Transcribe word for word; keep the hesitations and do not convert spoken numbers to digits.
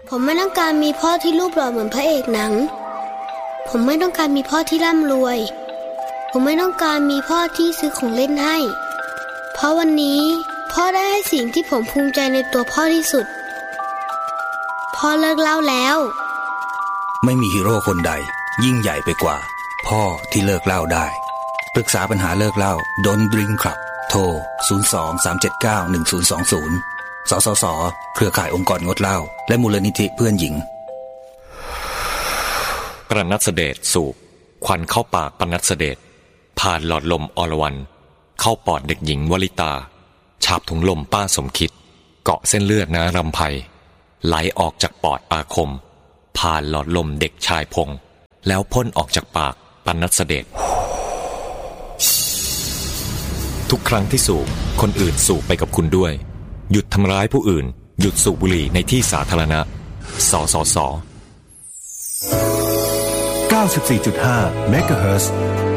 ผมไม่ต้องการมีพ่อที่รูปหล่อเหมือนพระเอกหนังผมไม่ต้องการมีพ่อที่ร่ำรวยผมไม่ต้องการมีพ่อที่ซื้อของเล่นให้เพราะวันนี้พ่อได้ให้สิ่งที่ผมภูมิใจในตัวพ่อที่สุดพ่อเลิกเล่าแล้วไม่มีฮีโร่คนใดยิ่งใหญ่ไปกว่าพ่อที่เลิกเล่าได้ปรึกษาปัญหาเลิกเล่า Don't Drink Club โทรศูนย์ สอง สาม เจ็ด เก้า หนึ่ง ศูนย์ สอง ศูนย์สสสเครือข่ายองค์กรงดเหล้าและมูลนิธิเพื่อนหญิงปรณัสเดชสูบควันเข้าปากปรณัสเดชผ่านหลอดลมอรวรรณเข้าปอดเด็กหญิงวลิตาฉาบถุงลมป้าสมคิดเกาะเส้นเลือดน้ารำไพไหลออกจากปอดอาคมผ่านหลอดลมเด็กชายพงแล้วพ่นออกจากปากปรณัสเดชทุกครั้งที่สูบคนอื่นสูบไปกับคุณด้วยหยุดทำร้ายผู้อื่นหยุดสูบบุหรี่ในที่สาธารณะสสสเก้าสิบสี่จุดห้า เมกะเฮิรตซ์